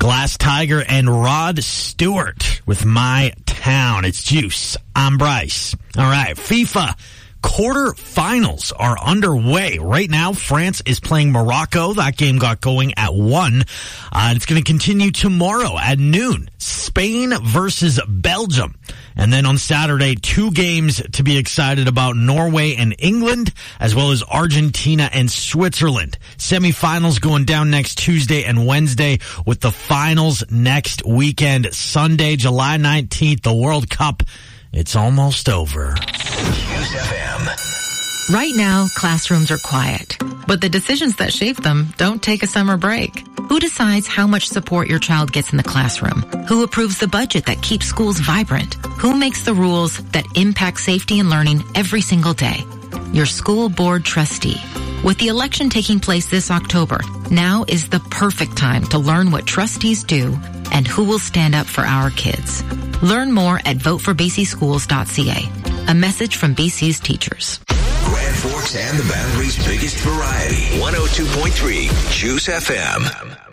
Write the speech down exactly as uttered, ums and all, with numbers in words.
Glass Tiger and Rod Stewart with My Town. It's Juice. I'm Bryce. All right, FIFA quarterfinals are underway. Right now, France is playing Morocco. That game got going at one. Uh, it's going to continue tomorrow at noon. Spain versus Belgium. And then on Saturday, two games to be excited about, Norway and England, as well as Argentina and Switzerland. Semifinals going down next Tuesday and Wednesday, with the finals next weekend. Sunday, July nineteenth, the World Cup. It's almost over. Juice F M. Right now, classrooms are quiet, but the decisions that shape them don't take a summer break. Who decides how much support your child gets in the classroom? Who approves the budget that keeps schools vibrant? Who makes the rules that impact safety and learning every single day? Your school board trustee. With the election taking place this October, now is the perfect time to learn what trustees do and who will stand up for our kids. Learn more at vote for b c schools dot c a. A message from B C's teachers. Grand Forks and the Boundary's biggest variety. one oh two point three Juice F M.